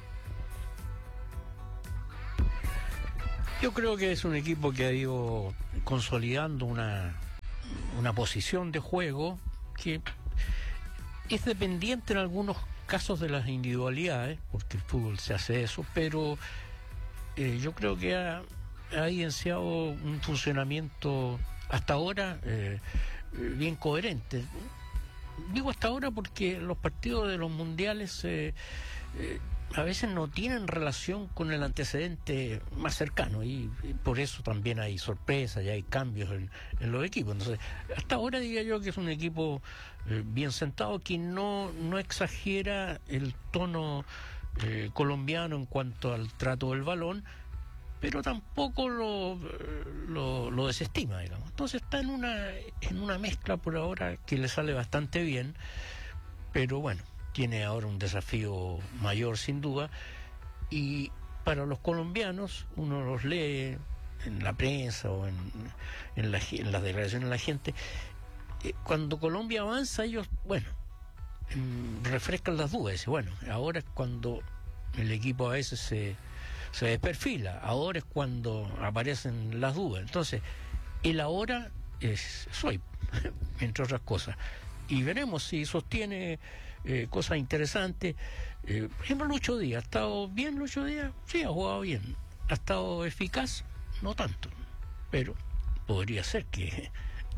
[SPEAKER 9] Yo creo que es un equipo que ha ido consolidando una posición de juego que es dependiente en algunos casos de las individualidades, porque el fútbol se hace eso, pero yo creo que ha evidenciado un funcionamiento hasta ahora bien coherente. Digo hasta ahora porque los partidos de los mundiales a veces no tienen relación con el antecedente más cercano, y por eso también hay sorpresas y hay cambios en los equipos. Entonces, hasta ahora diría yo que es un equipo bien sentado, que no exagera el tono colombiano en cuanto al trato del balón, pero tampoco lo desestima, digamos. Entonces está en una mezcla por ahora que le sale bastante bien, pero bueno, tiene ahora un desafío mayor sin duda. Y para los colombianos, uno los lee en la prensa o en las declaraciones de la gente, cuando Colombia avanza, ellos, bueno, refrescan las dudas. Dicen, bueno, ahora es cuando el equipo a veces se desperfila, ahora es cuando aparecen las dudas. Entonces, el ahora soy, entre otras cosas. Y veremos si sostiene cosas interesantes. Por ejemplo, Lucho Díaz. ¿Ha estado bien Lucho Díaz? Sí, ha jugado bien. ¿Ha estado eficaz? No tanto. Pero podría ser que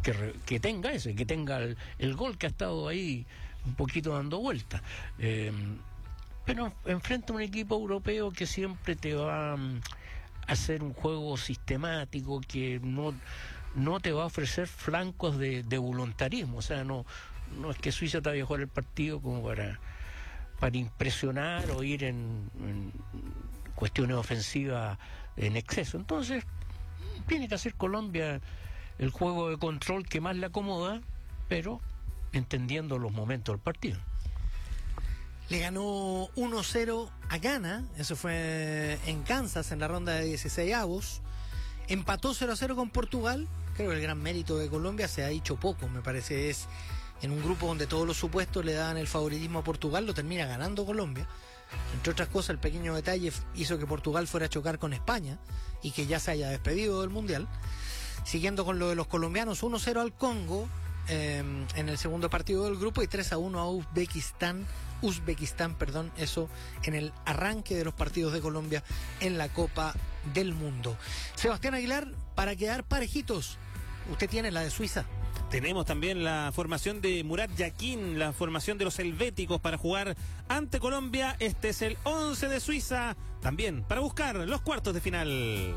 [SPEAKER 9] que tenga ese, que tenga el gol que ha estado ahí un poquito dando vuelta. Pero enfrente a un equipo europeo que siempre te va a hacer un juego sistemático, que no te va a ofrecer flancos de voluntarismo. O sea, no es que Suiza te vaya a jugar el partido como para impresionar o ir en cuestiones ofensivas en exceso. Entonces, tiene que hacer Colombia el juego de control que más le acomoda, pero entendiendo los momentos del partido.
[SPEAKER 7] Le ganó 1-0 a Ghana, eso fue en Kansas, en la ronda de 16avos. Empató 0-0 con Portugal. Creo que el gran mérito de Colombia se ha dicho poco, me parece. Es en un grupo donde todos los supuestos le dan el favoritismo a Portugal, lo termina ganando Colombia. Entre otras cosas, el pequeño detalle hizo que Portugal fuera a chocar con España y que ya se haya despedido del Mundial. Siguiendo con lo de los colombianos, 1-0 al Congo en el segundo partido del grupo y 3-1 a Uzbekistán, eso en el arranque de los partidos de Colombia en la Copa del Mundo. Sebastián Aguilar, para quedar parejitos, usted tiene la de Suiza.
[SPEAKER 8] Tenemos también la formación de Murat Yakin, la formación de los helvéticos para jugar ante Colombia. Este es el 11 de Suiza, también para buscar los cuartos de final.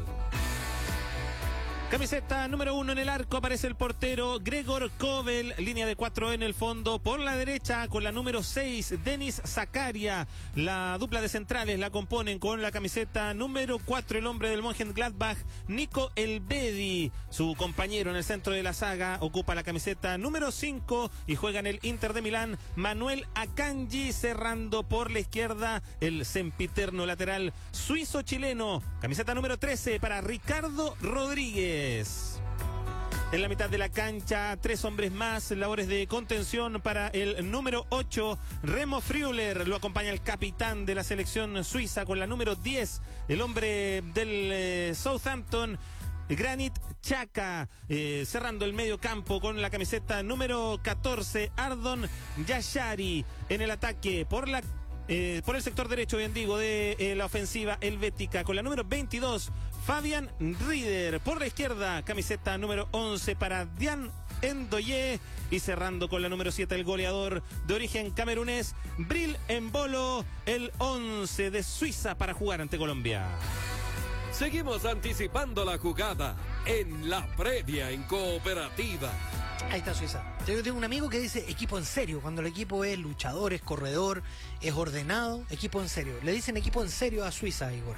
[SPEAKER 8] Camiseta número 1 en el arco, aparece el portero Gregor Kobel, línea de 4 en el fondo, por la derecha con la número 6, Denis Zakaria. La dupla de centrales la componen con la camiseta número 4, el hombre del Mönchengladbach, Nico Elvedi. Su compañero en el centro de la saga ocupa la camiseta número 5 y juega en el Inter de Milán, Manuel Akanji, cerrando por la izquierda el sempiterno lateral suizo-chileno, camiseta número 13 para Ricardo Rodríguez. En la mitad de la cancha, 3 hombres más, labores de contención para el número 8, Remo Freuler. Lo acompaña el capitán de la selección suiza con la número 10, el hombre del Southampton, Granit Xhaka. Cerrando el medio campo con la camiseta número 14, Ardon Yashari. En el ataque por el sector derecho, bien digo, de la ofensiva helvética con la número 22, Fabian Rieder. Por la izquierda, camiseta número 11 para Dian Ndoye. Y cerrando con la número 7, el goleador de origen camerunés, Bril Embolo, el 11 de Suiza para jugar ante Colombia.
[SPEAKER 2] Seguimos anticipando la jugada en la previa en Cooperativa.
[SPEAKER 7] Ahí está Suiza. Yo tengo un amigo que dice equipo en serio, cuando el equipo es luchador, es corredor, es ordenado, equipo en serio. Le dicen equipo en serio a Suiza, Igor.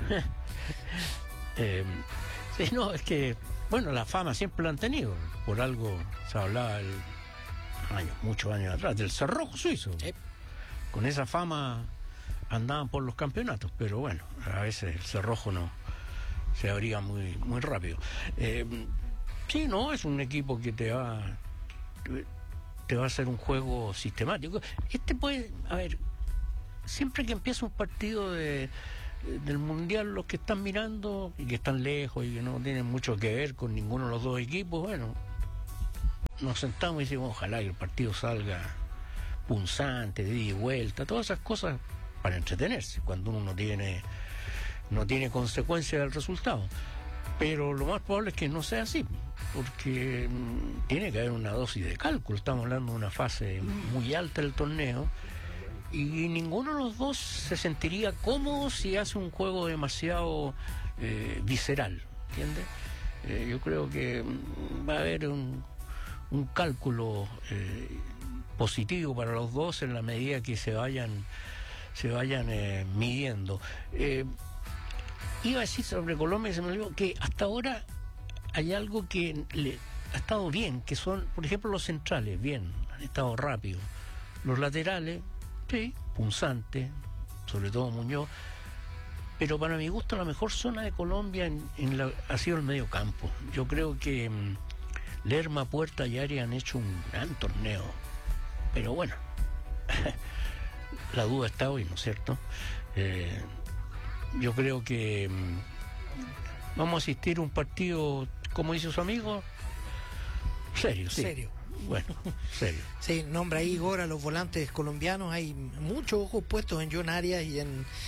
[SPEAKER 9] Sí, no, es que, bueno, la fama siempre la han tenido. Por algo se hablaba muchos años atrás del cerrojo suizo. Con esa fama andaban por los campeonatos, pero bueno, a veces el cerrojo no se abría muy, muy rápido. Sí, no, es un equipo que te va a hacer un juego sistemático. A ver, siempre que empieza un partido del Mundial, los que están mirando y que están lejos y que no tienen mucho que ver con ninguno de los dos equipos, bueno, nos sentamos y decimos, ojalá que el partido salga punzante, de ida y vuelta, todas esas cosas para entretenerse, cuando uno no tiene consecuencia del resultado. Pero lo más probable es que no sea así, porque tiene que haber una dosis de cálculo. Estamos hablando de una fase muy alta del torneo y ninguno de los dos se sentiría cómodo si hace un juego demasiado visceral, ¿entiendes? Yo creo que va a haber un cálculo positivo para los dos en la medida que se vayan midiendo. Iba a decir sobre Colombia, se me olvidó, que hasta ahora hay algo que ha estado bien, que son, por ejemplo, los centrales, bien, han estado rápidos. Los laterales, sí, punzantes, sobre todo Muñoz. Pero para mi gusto, la mejor zona de Colombia ha sido el medio campo. Yo creo que Lerma, Puerta y Arias han hecho un gran torneo. Pero bueno, la duda está hoy, ¿no es cierto? Yo creo que vamos a asistir a un partido, como dice su amigo, serio, sí.
[SPEAKER 7] Serio.
[SPEAKER 9] Bueno, serio.
[SPEAKER 7] Sí, nombra ahí Igor a los volantes colombianos. Hay muchos ojos puestos en John Arias y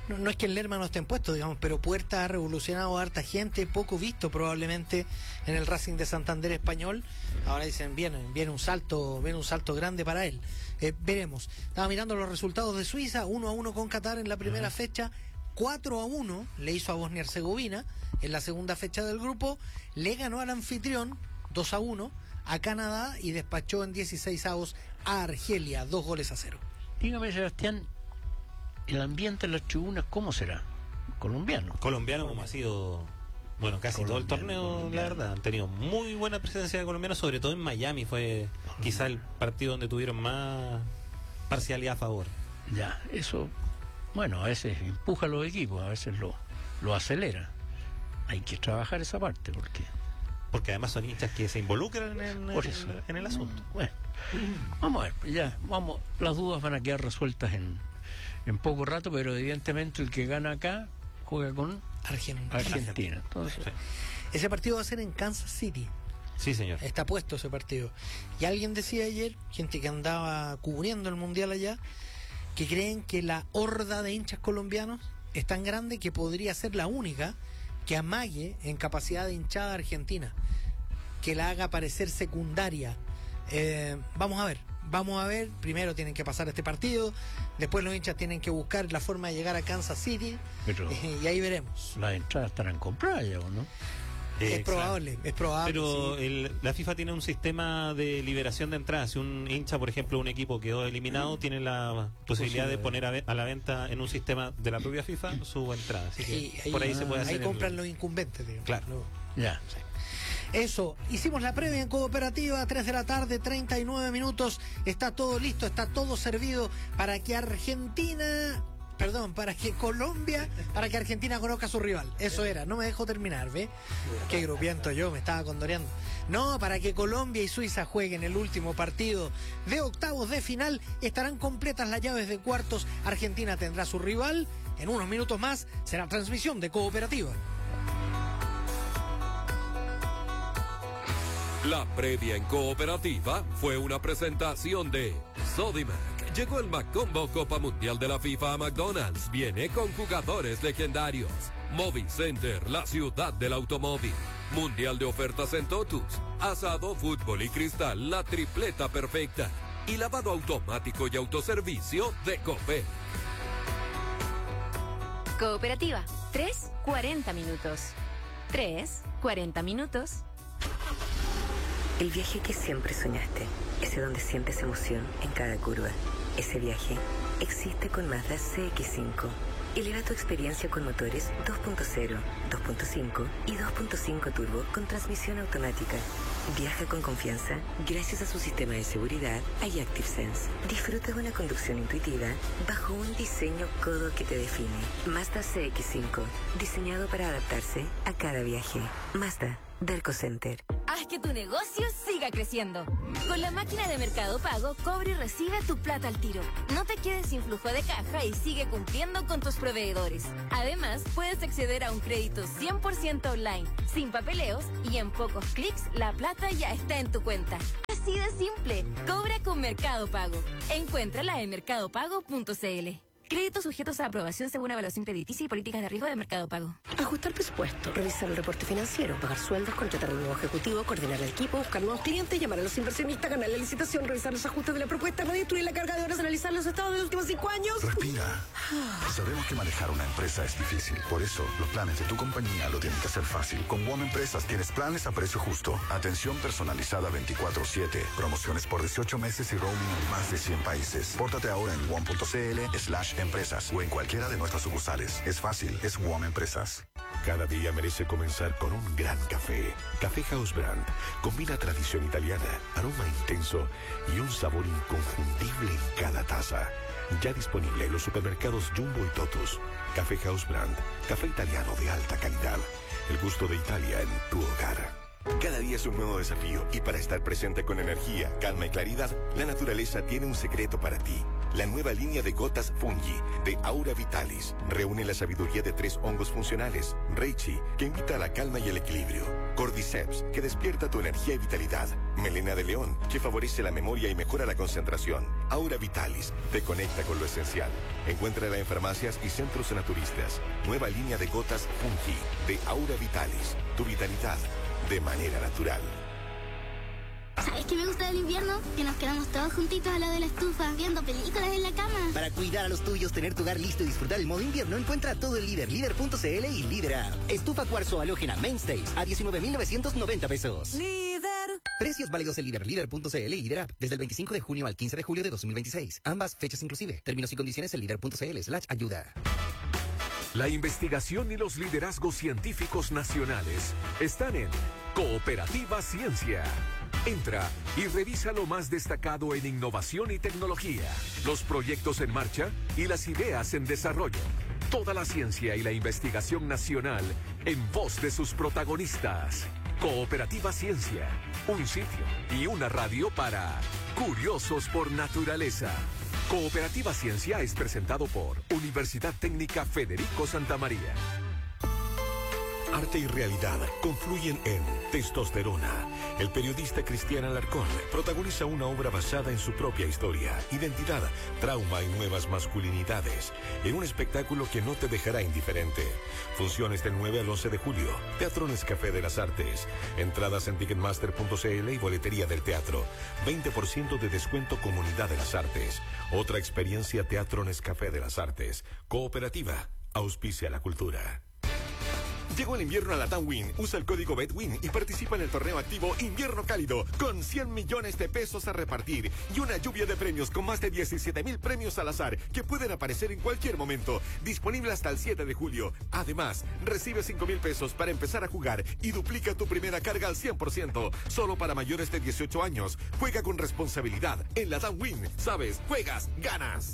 [SPEAKER 7] no es que el Lerma no esté en puesto, digamos, pero Puerta ha revolucionado a harta gente, poco visto probablemente en el Racing de Santander español. Ahora dicen, viene un salto grande para él. Veremos. Estaba mirando los resultados de Suiza, 1-1 con Qatar en la primera fecha, 4-1 le hizo a Bosnia-Herzegovina en la segunda fecha del grupo, le ganó al anfitrión 2-1 a Canadá y despachó en 16avos a Argelia, 2-0.
[SPEAKER 9] Dígame, Sebastián, el ambiente en las tribunas, ¿cómo será? Colombiano
[SPEAKER 8] como ha sido, bueno, casi todo el torneo, la verdad. Han tenido muy buena presencia de colombianos, sobre todo en Miami. Fue quizá el partido donde tuvieron más parcialidad a favor.
[SPEAKER 9] Ya, eso, bueno, a veces empuja a los equipos, a veces lo acelera. Hay que trabajar esa parte, porque
[SPEAKER 8] además son hinchas que se involucran en el asunto.
[SPEAKER 9] Bueno, vamos a ver, las dudas van a quedar resueltas en poco rato, pero evidentemente el que gana acá juega con Argentina. Entonces,
[SPEAKER 7] ese partido va a ser en Kansas City.
[SPEAKER 8] Sí, señor.
[SPEAKER 7] Está puesto ese partido. Y alguien decía ayer, gente que andaba cubriendo el Mundial allá, que creen que la horda de hinchas colombianos es tan grande que podría ser la única que amague en capacidad de hinchada argentina, que la haga parecer secundaria. Vamos a ver, primero tienen que pasar este partido, después los hinchas tienen que buscar la forma de llegar a Kansas City, y ahí veremos.
[SPEAKER 9] Las entradas estarán compradas ya, ¿o no?
[SPEAKER 7] Es probable.
[SPEAKER 8] Pero
[SPEAKER 7] sí.
[SPEAKER 8] La FIFA tiene un sistema de liberación de entradas. Si un hincha, por ejemplo, un equipo quedó eliminado, tiene la posibilidad de poner a la venta en un sistema de la propia FIFA su entrada. Así que por ahí se puede hacer.
[SPEAKER 7] Ahí compran los incumbentes, digamos.
[SPEAKER 8] Claro.
[SPEAKER 9] Ya.
[SPEAKER 7] Sí. Eso, hicimos la previa en Cooperativa, 3 de la tarde, 39 minutos. Está todo listo, está todo servido para que para que Argentina conozca a su rival. Eso era, no me dejo terminar, ¿ve? Qué grupiento yo, me estaba condoreando. No, para que Colombia y Suiza jueguen el último partido de octavos de final, estarán completas las llaves de cuartos. Argentina tendrá su rival. En unos minutos más será transmisión de Cooperativa.
[SPEAKER 2] La previa en Cooperativa fue una presentación de Sodimac. Llegó el Macombo Copa Mundial de la FIFA a McDonald's. Viene con jugadores legendarios. Movicenter, la ciudad del automóvil. Mundial de ofertas en Totus. Asado, fútbol y cristal, la tripleta perfecta. Y lavado automático y autoservicio de Copé.
[SPEAKER 6] Cooperativa, 3:40 minutos. 3:40 minutos.
[SPEAKER 18] El viaje que siempre soñaste, ese donde sientes emoción en cada curva. Ese viaje existe con Mazda CX-5. Eleva tu experiencia con motores 2.0, 2.5 y 2.5 turbo con transmisión automática. Viaja con confianza gracias a su sistema de seguridad iActive Sense. Disfruta de una conducción intuitiva bajo un diseño codo que te define. Mazda CX-5, diseñado para adaptarse a cada viaje. Mazda, Derco Center.
[SPEAKER 6] Haz que tu negocio siga creciendo. Con la máquina de Mercado Pago, cobra y recibe tu plata al tiro. No te quedes sin flujo de caja y sigue cumpliendo con tus proveedores. Además, puedes acceder a un crédito 100% online, sin papeleos y en pocos clics la plata ya está en tu cuenta. Así de simple. Cobra con Mercado Pago. Encuéntrala en mercadopago.cl. Créditos sujetos a aprobación según evaluación crediticia y políticas de riesgo de Mercado Pago.
[SPEAKER 18] Ajustar presupuesto, revisar el reporte financiero, pagar sueldos, contratar un nuevo ejecutivo, coordinar el equipo, buscar nuevos clientes, llamar a los inversionistas, ganar la licitación, revisar los ajustes de la propuesta, redistribuir la carga de horas, analizar los estados de los últimos 5 años.
[SPEAKER 19] Respira. Sabemos que manejar una empresa es difícil. Por eso, los planes de tu compañía lo tienen que hacer fácil. Con WOM Empresas tienes planes a precio justo, atención personalizada 24/7, promociones por 18 meses y roaming en más de 100 países. Pórtate ahora en WOM.cl/empresas o en cualquiera de nuestras sucursales. Es fácil, es WOM Empresas.
[SPEAKER 3] Cada día merece comenzar con un gran café. Café House Brand combina tradición italiana, aroma intenso y un sabor inconfundible en cada taza. Ya disponible en los supermercados Jumbo y Totus. Café House Brand, café italiano de alta calidad. El gusto de Italia en tu hogar. Cada día es un nuevo desafío y para estar presente con energía, calma y claridad, la naturaleza tiene un secreto para ti. la nueva línea de gotas Fungi de Aura Vitalis. Reúne la sabiduría de 3 hongos funcionales. Reishi, que invita a la calma y el equilibrio. Cordyceps, que despierta tu energía y vitalidad. Melena de león, que favorece la memoria y mejora la concentración. Aura Vitalis, te conecta con lo esencial. Encuéntrala en farmacias y centros naturistas. Nueva línea de gotas Fungi de Aura Vitalis. Tu vitalidad de manera natural.
[SPEAKER 20] ¿Sabes qué me gusta del invierno? Que nos quedamos todos juntitos al lado de la estufa, viendo películas en la cama.
[SPEAKER 21] Para cuidar a los tuyos, tener tu hogar listo y disfrutar el modo invierno, encuentra todo en Líder, Líder.cl y Líder App. Estufa cuarzo halógena Mainstays a 19.990 pesos.
[SPEAKER 22] Líder.
[SPEAKER 21] Precios válidos en Líder, Líder.cl y Líder App desde el 25 de junio al 15 de julio de 2026. Ambas fechas inclusive. Términos y condiciones en Líder.cl/ayuda.
[SPEAKER 23] La investigación y los liderazgos científicos nacionales están en Cooperativa Ciencia. Entra y revisa lo más destacado en innovación y tecnología, los proyectos en marcha y las ideas en desarrollo. Toda la ciencia y la investigación nacional en voz de sus protagonistas. Cooperativa Ciencia, un sitio y una radio para curiosos por naturaleza. Cooperativa Ciencia es presentado por Universidad Técnica Federico Santa María.
[SPEAKER 3] Arte y realidad confluyen en Testosterona. El periodista Cristian Alarcón protagoniza una obra basada en su propia historia, identidad, trauma y nuevas masculinidades, en un espectáculo que no te dejará indiferente. Funciones del 9 al 11 de julio. Teatro Nescafé de las Artes. Entradas en Ticketmaster.cl y boletería del teatro. 20% de descuento Comunidad de las Artes. Otra experiencia Teatro Nescafé de las Artes. Cooperativa. Auspicia la cultura. Llegó el invierno a la TAMWIN. Usa el código BETWIN y participa en el torneo activo Invierno Cálido con 100 millones de pesos a repartir y una lluvia de premios con más de 17,000 premios al azar que pueden aparecer en cualquier momento. Disponible hasta el 7 de julio. Además, recibe 5,000 pesos para empezar a jugar y duplica tu primera carga al 100%. Solo para mayores de 18 años. Juega con responsabilidad. En la TAMWIN, sabes, juegas, ganas.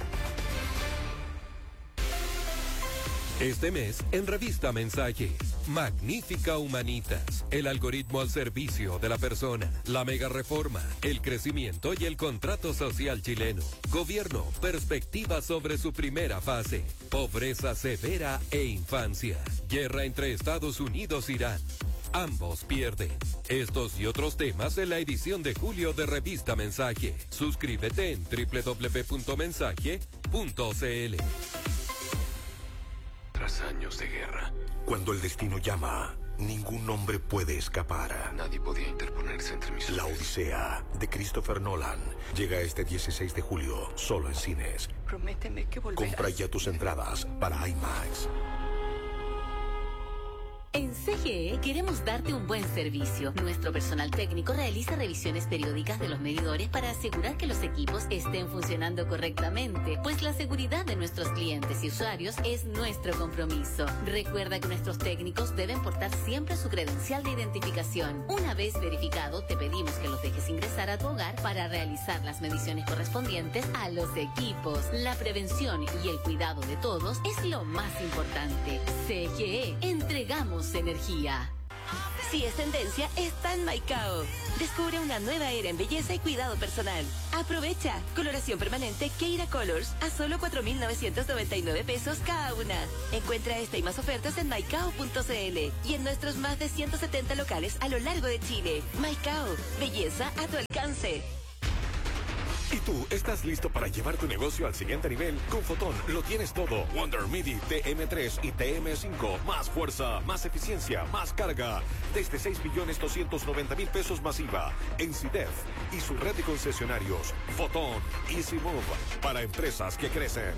[SPEAKER 2] Este mes, en Revista Mensaje, Magnífica Humanitas, el algoritmo al servicio de la persona, la mega reforma, el crecimiento y el contrato social chileno, gobierno, perspectiva sobre su primera fase, pobreza severa e infancia, guerra entre Estados Unidos e Irán. Ambos pierden. Estos y otros temas en la edición de julio de Revista Mensaje. Suscríbete en www.mensaje.cl.
[SPEAKER 3] Tras años de guerra, cuando el destino llama, ningún hombre puede escapar. Nadie podía interponerse entre mis... La Odisea, de Christopher Nolan, llega este 16 de julio, solo en cines.
[SPEAKER 22] Prométeme que volverás.
[SPEAKER 3] Compra ya tus entradas para IMAX.
[SPEAKER 24] En CGE queremos darte un buen servicio. Nuestro personal técnico realiza revisiones periódicas de los medidores para asegurar que los equipos estén funcionando correctamente, pues la seguridad de nuestros clientes y usuarios es nuestro compromiso. Recuerda que nuestros técnicos deben portar siempre su credencial de identificación. Una vez verificado, te pedimos que los dejes ingresar a tu hogar para realizar las mediciones correspondientes a los equipos. La prevención y el cuidado de todos es lo más importante. CGE, entregamos energía.
[SPEAKER 25] Si es tendencia, está en Maicao. Descubre una nueva era en belleza y cuidado personal. Aprovecha. Coloración permanente Keira Colors a solo 4.999 pesos cada una. Encuentra esta y más ofertas en maicao.cl y en nuestros más de 170 locales a lo largo de Chile. Maicao. Belleza a tu alcance.
[SPEAKER 3] ¿Y tú estás listo para llevar tu negocio al siguiente nivel? Con Fotón lo tienes todo. Wonder MIDI TM3 y TM5. Más fuerza, más eficiencia, más carga. Desde 6.290.000 pesos masiva. En CIDEF y su red de concesionarios. Fotón, Easy Move. Para empresas que crecen.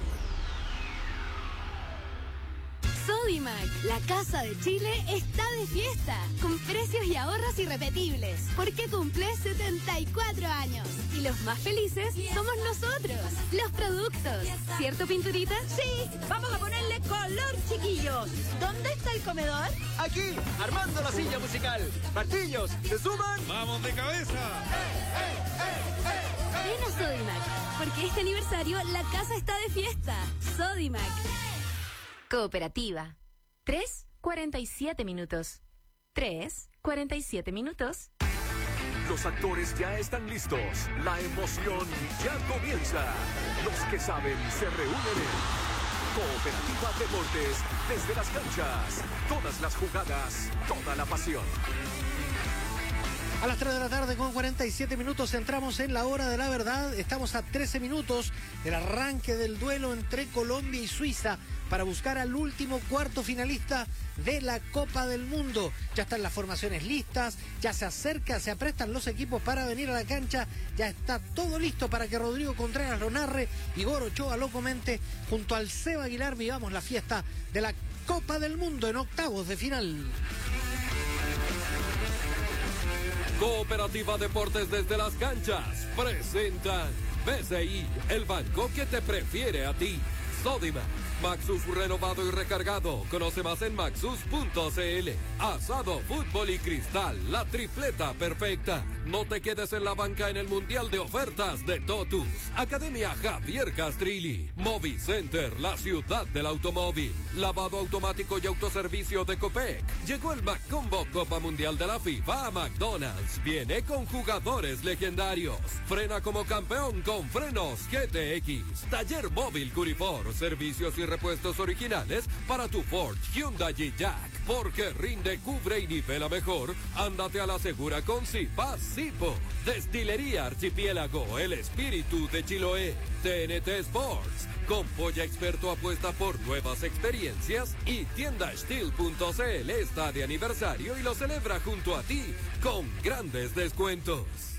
[SPEAKER 26] Sodimac, la casa de Chile, está de fiesta, con precios y ahorros irrepetibles, porque cumple 74 años. Y los más felices somos nosotros, los productos. ¿Cierto, Pinturita?
[SPEAKER 22] Sí, vamos a ponerle color, chiquillos. ¿Dónde está el comedor?
[SPEAKER 27] Aquí, armando la silla musical. Martillos, ¿se suman?
[SPEAKER 13] ¡Vamos de cabeza!
[SPEAKER 26] Ven a Sodimac, porque este aniversario la casa está de fiesta. Sodimac.
[SPEAKER 6] Cooperativa. 3:47 minutos. 3:47 minutos.
[SPEAKER 23] Los actores ya están listos. La emoción ya comienza. Los que saben se reúnen en Cooperativa Deportes. Desde las canchas, todas las jugadas, toda la pasión.
[SPEAKER 7] A las 3 de la tarde con 47 minutos entramos en la hora de la verdad. Estamos a 13 minutos del arranque del duelo entre Colombia y Suiza para buscar al último cuarto finalista de la Copa del Mundo. Ya están las formaciones listas, ya se aprestan los equipos para venir a la cancha, ya está todo listo para que Rodrigo Contreras lo narre, Igor Ochoa lo comente, junto al Seba Aguilar vivamos la fiesta de la Copa del Mundo en octavos de final.
[SPEAKER 2] Cooperativa Deportes desde las canchas presentan BCI, el banco que te prefiere a ti. Sodimac, Maxus renovado y recargado. Conoce más en maxus.cl. Asado, fútbol y cristal, la tripleta perfecta. No te quedes en la banca en el Mundial de Ofertas de Totus. Academia Javier Castrilli. Movicenter, la ciudad del automóvil. Lavado automático y autoservicio de Copec. Llegó el Maccombo Copa Mundial de la FIFA a McDonald's. Viene con jugadores legendarios. Frena como campeón con frenos GTX. Taller móvil Curifor. Servicios y repuestos originales para tu Ford, Hyundai y Jack. Porque rinde, cubre y nivela mejor, ándate a la segura con Zipa Zipo. Destilería Archipiélago, el espíritu de Chiloé. TNT Sports, con Polla Experto apuesta por nuevas experiencias y tienda Steel.cl está de aniversario y lo celebra junto a ti con grandes descuentos.